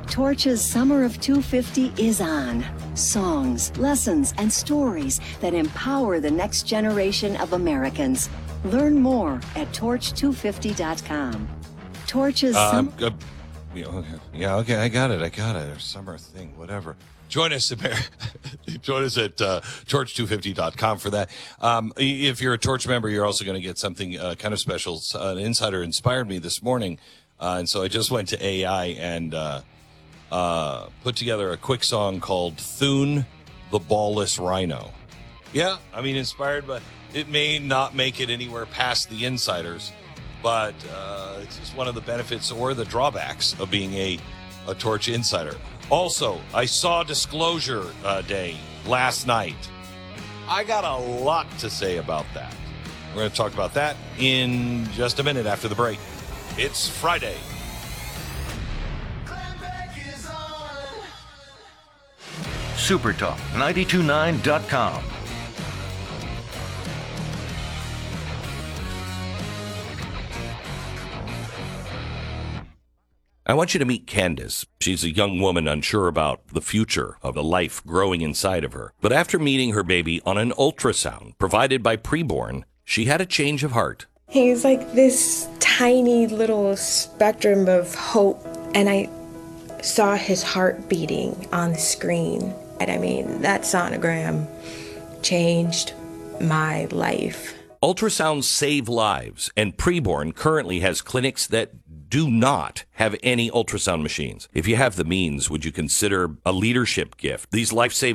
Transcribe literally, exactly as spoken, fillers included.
Torch's Summer of two fifty is on. Songs, lessons, and stories that empower the next generation of Americans. Learn more at torch two fifty dot com. Torch's Uh, Summer... uh, yeah, okay. yeah, okay, I got it, I got it. Summer thing, whatever. Join us, join us at uh, torch two fifty dot com for that. Um, if you're a Torch member, you're also going to get something uh, kind of special. Uh, an insider inspired me this morning, uh, and so I just went to A I and uh, uh, put together a quick song called Thune the Ballless Rhino. Yeah, I mean, inspired, but it may not make it anywhere past the insiders, but uh, it's just one of the benefits or the drawbacks of being a, a Torch insider. Also, I saw Disclosure uh, Day last night. I got a lot to say about that. We're going to talk about that in just a minute after the break. It's Friday. Supertalk ninety-two point nine dot com. I want you to meet Candace. She's a young woman unsure about the future of the life growing inside of her. But after meeting her baby on an ultrasound provided by Preborn, she had a change of heart. He's like this tiny little spectrum of hope, and I saw his heart beating on the screen. And I mean, that sonogram changed my life. Ultrasounds save lives, and Preborn currently has clinics that do not have any ultrasound machines. If you have the means, would you consider a leadership gift? These life-saving